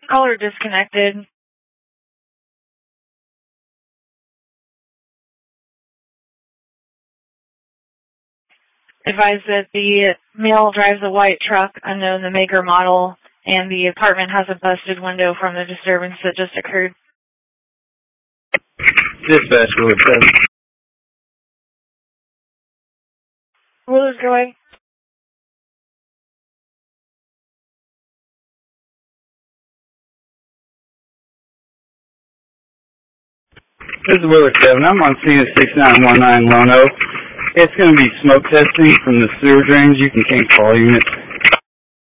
Caller disconnected. Advise that the male drives a white truck, unknown the make or model, and the apartment has a busted window from the disturbance that just occurred. Dispatch, Willard 7. Willard, go away. This is Willard 7. I'm on scene at 6919 Lone Oak. It's going to be smoke testing from the sewer drains. You can change call units.